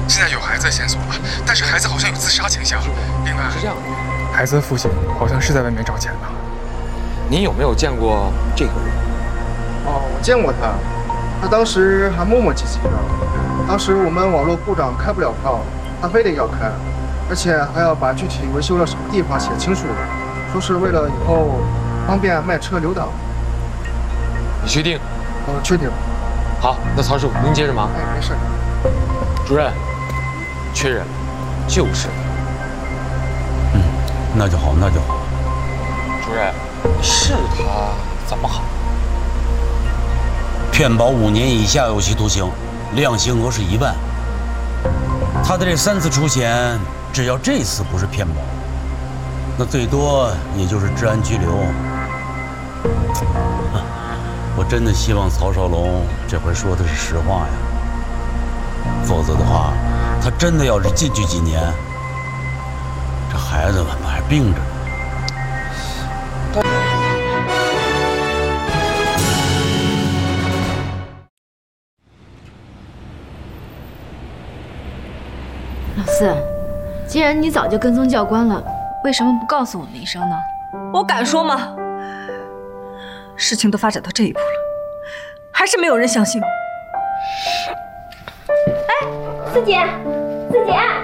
现在有孩子的线索了，但是孩子好像有自杀倾向。另外是这样的， 孩子的父亲好像是在外面找钱呢。 您有没有见过这个人？ 哦，我见过他，他当时还磨磨唧唧的。当时我们网络故障开不了票，他非得要开，而且还要把具体维修了什么地方写清楚，说是为了以后方便卖车留档。 你确定？ 确定。 好，那曹叔您接着忙。 哎，没事。 主任，确认，就是嗯，那就好，那就好。 主任，是他怎么好？ 骗保5年以下有期徒刑，量刑额是1万。他的这3次出险，只要这次不是骗保，那最多也就是治安拘留。我真的希望曹少龙这回说的是实话呀，否则的话，他真的要是进去几年，这孩子们还病着呢。 老四，既然你早就跟踪教官了，为什么不告诉我们一声呢？ 我敢说吗？事情都发展到这一步了，还是没有人相信我。 哎，四姐，